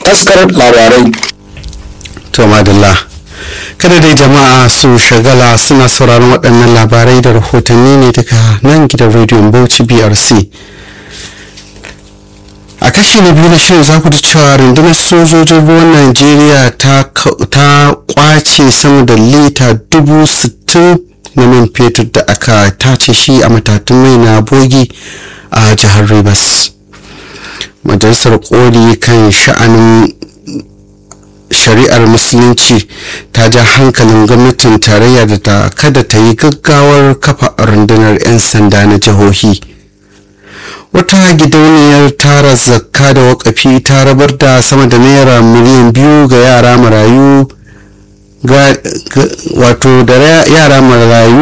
taskar labarai. To madalla, kada dai jama'a su shagala suna sauraron waɗannan labarai da rahotanni ne daga nan gidan rediyon Bauchi BRC. A kashi na biyu na shirin za ku ji cewa rundunar sojojin ruwan Najeriya ta kwace sama da lita 60,000 na man fetur da aka tace shi a matatun mai na bogi a jihar Rivers. Majalisar koli kan sha'anin shari'ar musulunci ta ja hankalin gwamnatin tarayya da ta kada ta yi gaggawar kafa rundunar 'yan sanda na jihohi. Wata gidauniyar tara zakka da wakafi ta rabar da sama da naira miliyan 2 ga yara marayu